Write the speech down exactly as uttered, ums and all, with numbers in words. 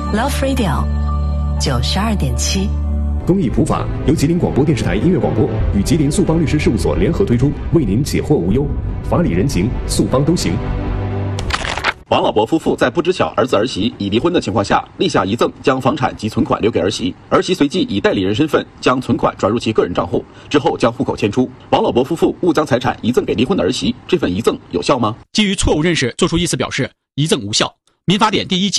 Love Radio 九十二点七。 公益普法由吉林广播电视台音乐广播与吉林速邦律师事务所联合推出，为您解惑无忧，法理人情，速邦都行。 王老伯夫妇在不知晓儿子儿媳已离婚的情况下，立下遗赠，将房产及存款留给儿媳，儿媳随即以代理人身份将存款转入其个人账户，之后将户口迁出。王老伯夫妇误将财产遗赠给离婚的儿媳，这份遗赠有效吗？ 基于错误认识作出意思表示，遗赠无效。民法典第一